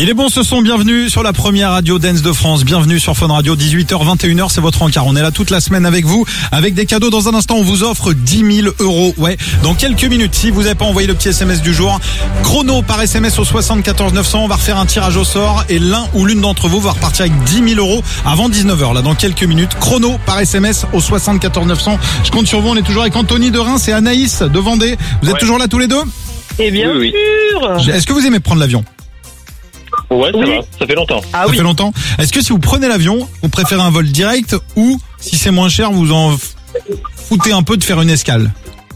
Il est bon ce son, bienvenue sur la première radio dance de France, bienvenue sur Fun Radio, 18h, 21h, c'est votre encart. On est là toute la semaine avec vous, avec des cadeaux. Dans un instant, on vous offre 10 000 €. Ouais, dans quelques minutes, si vous n'avez pas envoyé le petit SMS du jour, chrono par SMS au 74 900, on va refaire un tirage au sort et l'un ou l'une d'entre vous va repartir avec 10 000 € avant 19h. Là, dans quelques minutes, chrono par SMS au 74 900. Je compte sur vous, on est toujours avec Anthony de Reims et Anaïs de Vendée. Vous êtes toujours là tous les deux? Eh bien Oui. sûr. Est-ce que vous aimez prendre l'avion? Ouais, ça Oui. va, ça fait longtemps. Ah Ça oui. fait longtemps. Est-ce que si vous prenez l'avion, vous préférez un vol direct ou, si c'est moins cher, vous en foutez un peu de faire une escale?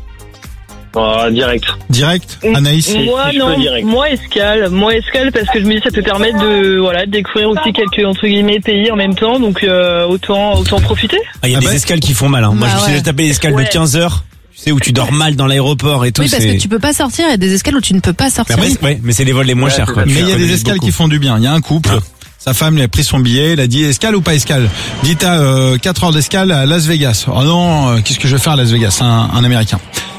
Direct. Direct, Anaïs? Moi si je non, peux direct. moi escale parce que je me dis ça peut permettre de découvrir aussi quelques entre guillemets pays en même temps, donc autant profiter. Ah, il y a Ah des bah escales qui font mal. Hein. Moi, Bah je me suis ouais. déjà tapé des escales Ouais. de 15 heures. Tu sais, où tu dors mal dans l'aéroport et tout. Oui, parce que tu peux pas sortir. Il y a des escales où tu ne peux pas Mais sortir. après, ouais, mais c'est les vols les moins Ouais, chers, c'est quoi. ça. Mais il y a des économises escales beaucoup. qui font du bien. Il y a un couple. Sa femme lui a pris son billet, il a dit escale ou pas escale. Dit à 4 heures d'escale à Las Vegas. Oh non, qu'est-ce que je vais faire à Las Vegas? Un Américain.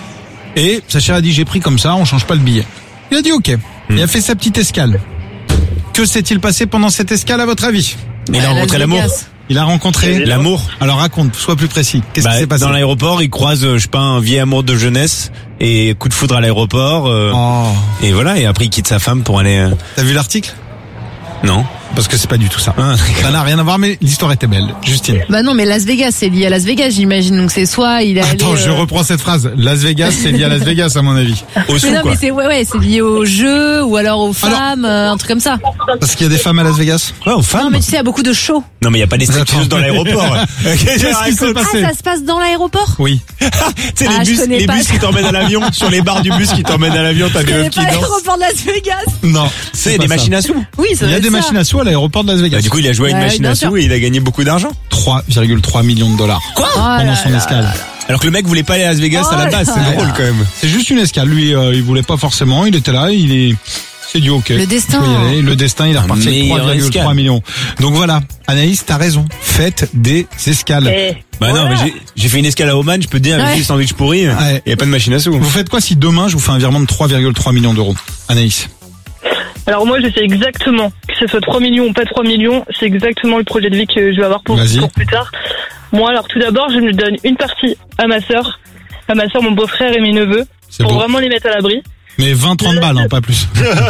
Et sa chérie a dit j'ai pris comme ça, on change pas le billet. Il a dit ok. Il a fait sa petite escale. Que s'est-il passé pendant cette escale à votre avis? Mais il a Las rencontré l'amour. Vegas. Il a rencontré L'amour. Alors raconte, sois plus précis. Qu'est-ce qui s'est passé? Dans l'aéroport, il croise, je sais pas, un vieil amour de jeunesse et coup de foudre à l'aéroport. Oh, Et voilà, et après il quitte sa femme pour aller. t'as vu l'article? Non. Parce que c'est pas du tout ça. Ah, Ça n'a rien à voir, mais l'histoire était belle. Justine. Bah non, mais Las Vegas, c'est lié à Las Vegas, j'imagine. Donc c'est soit il est allé. Attends, je reprends cette phrase. Las Vegas, c'est lié à Las Vegas, à mon avis. Au sou, Mais non, quoi. mais c'est lié au jeu ou alors aux femmes, un truc comme ça. Parce qu'il y a des femmes à Las Vegas. Ouais, aux Non, femmes. mais tu sais, il y a beaucoup de shows. Non, mais il y a pas des stripteaseuses Attends. dans l'aéroport. Qu'est-ce qui s'est Ah, passé? ça se passe dans l'aéroport? Oui. Tu sais, Ah, je connais les pas bus ça. qui t'emmènent à l'avion, sur les barres du bus qui t'emmènent à l'avion, t'as Je des connais meufs qui pas dansent. l'aéroport de Las Vegas. Non. Tu sais, il y a des machines à sous. Oui, ça Il y a des machines à sous à l'aéroport de Las Vegas. Bah, du coup, il a joué à une Ouais, machine bien à sûr. sous et il a gagné beaucoup d'argent. 3,3 millions de dollars. Quoi? Pendant son escale. Alors que le mec voulait pas aller à Las Vegas à la Oh base, là c'est là. drôle quand même. C'est juste une escale. Lui, il voulait pas forcément. Il était là. C'est du ok. Le destin. Il faut y aller. Le destin, il est reparti avec Meilleure 3,3 escale. millions. Donc voilà. Anaïs, t'as raison. Faites des escales. Bah non, mais j'ai fait une escale à Oman, je peux te dire, avec Ouais. des sandwichs pourris, Ouais. il y a pas de machine à sous. Vous faites quoi si demain, je vous fais un virement de 3,3 millions d'euros? Anaïs. Alors moi je sais exactement que ce soit 3 millions ou pas 3 millions, c'est exactement le projet de vie que je vais avoir pour Vas-y. plus tard. Moi alors tout d'abord je me donne une partie à ma sœur, mon beau-frère et mes neveux C'est pour beau. vraiment les mettre à l'abri. Mais 20-30 balles, hein, pas plus.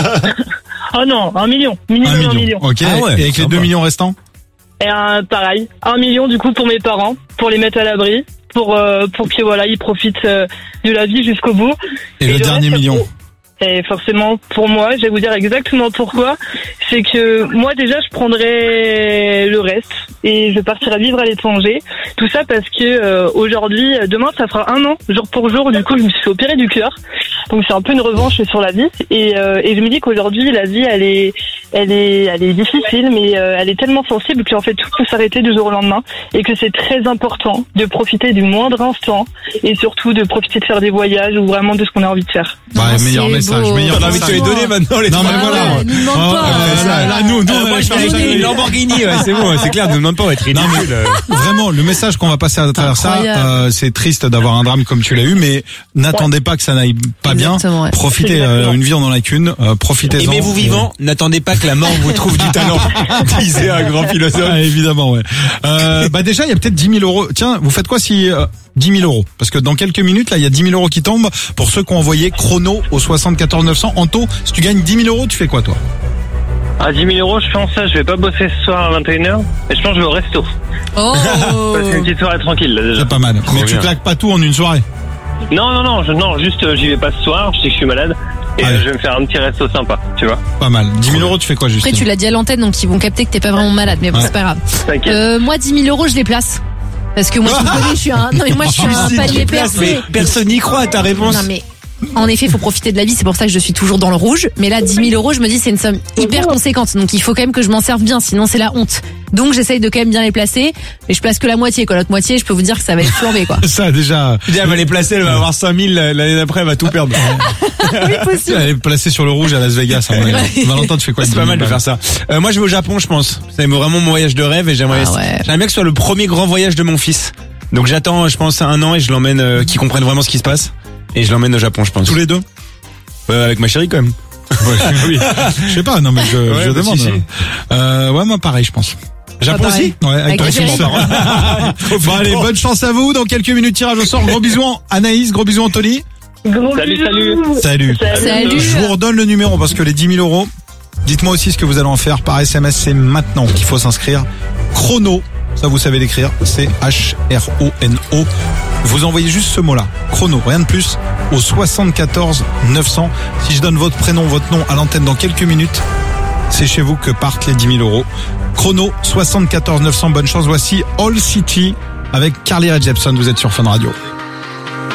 Oh non, 1 million, minimum 1 million. Ok. Ah ouais, Et avec les sympa. 2 millions restants? Et pareil, 1 million du coup pour mes parents, pour les mettre à l'abri, pour que voilà, ils profitent de la vie jusqu'au bout. Et le dernier reste, million? Et forcément, pour moi, je vais vous dire exactement pourquoi. C'est que moi, déjà, je prendrais le reste et je partirais vivre à l'étranger. Tout ça parce que aujourd'hui, demain, ça fera 1 an, jour pour jour. Du coup, je me suis fait opérer du cœur. Donc, c'est un peu une revanche sur la vie. Et je me dis qu'aujourd'hui, la vie, elle est difficile, mais elle est tellement sensible qu'en fait, tout peut s'arrêter du jour au lendemain. Et que c'est très important de profiter du moindre instant et surtout de profiter de faire des voyages ou vraiment de ce qu'on a envie de faire. Ouais, Ah, meilleur c'est message, beau. meilleur T'as envie de te les message. donner maintenant, les Non, trois. mais voilà. ouais, nous demande Oh, pas. là, nous, on Moi, va je t'ai acheté une Lamborghini, ouais, c'est bon, c'est clair, ne demande pas, on va être ridicule. Vraiment, le message qu'on va passer à travers ça, Incroyable. c'est triste d'avoir un drame comme tu l'as eu, mais n'attendez pas que ça n'aille pas Exactement, bien. ouais. Profitez, Exactement. une vie on en a qu'une, profitez-en. Aimez-vous vivant, n'attendez pas que la mort vous trouve du talent, disait un grand philosophe. Ah, évidemment, ouais. Bah déjà, il y a peut-être 10 000 euros. Tiens, vous faites quoi si 10 000 euros? Parce que dans quelques minutes, là, il y a 10 000 euros qui tombent pour ceux qui ont envoyé chrono au 74 900. Anto, si tu gagnes 10 000 euros, tu fais quoi, toi? À 10 000 euros, je pense ça, je vais pas bosser ce soir à 21h, et je pense que je vais au resto. Oh. Passer une petite soirée tranquille, là, déjà. C'est pas mal. Mais tu bien. claques pas tout en une soirée. Non, juste, j'y vais pas ce soir, je sais que je suis malade, et Ah ouais. je vais me faire un petit resto sympa, tu vois. Pas mal. 10 000 euros, tu fais quoi, Après, Justine? tu l'as dit à l'antenne, donc ils vont capter que t'es pas vraiment malade, mais bon, Ouais. c'est pas grave. T'inquiète. Moi, 10 000 euros, je les place. Parce que moi, tu me connais, je suis un palier percé. Mais personne n'y croit à ta réponse. Non, mais en effet, il faut profiter de la vie. C'est pour ça que je suis toujours dans le rouge. Mais là, 10 000 euros, je me dis, c'est une somme hyper conséquente. Donc, il faut quand même que je m'en serve bien. Sinon, c'est la honte. Donc, j'essaye de quand même bien les placer. Mais je place que la moitié, quoi. L'autre moitié, je peux vous dire que ça va être flambé, quoi. Ça, déjà, Tu dis, elle va les placer, elle va avoir 5 000, l'année d'après, elle va tout perdre. Oui, possible. elle est placée sur le rouge à Las Vegas. À mon avis. Valentin, tu fais quoi? C'est pas mal de faire ça. Moi, je vais au Japon, je pense. C'est vraiment mon voyage de rêve et j'aimerais Ah ouais. bien que ce soit le premier grand voyage de mon fils. Donc j'attends, je pense, 1 an et je l'emmène, qu'il comprenne vraiment ce qui se passe. Et je l'emmène au Japon, je pense. Tous les deux? Avec ma chérie, quand même. Oui. Je sais pas, non mais je demande. si. Ouais, moi pareil, je pense. Japon pareil. aussi? Ouais, avec Avec ton Thierry. sponsor. Bon, allez, bonne chance à vous. Dans quelques minutes, tirage au sort. Gros bisous Anaïs, gros bisous Anthony. Gros Salut, bisous. Salut. Salut. Je vous redonne le numéro parce que les 10 000 euros, dites-moi aussi ce que vous allez en faire par SMS. C'est maintenant qu'il faut s'inscrire. Chrono, ça vous savez l'écrire. C'est H-R-O-N-O. Vous envoyez juste ce mot-là. Chrono, rien de plus. Au 74 900. Si je donne votre prénom, votre nom à l'antenne dans quelques minutes, c'est chez vous que partent les 10 000 euros. Chrono, 74 900. Bonne chance. Voici All City avec Carly Rae Jepsen. Vous êtes sur Fun Radio.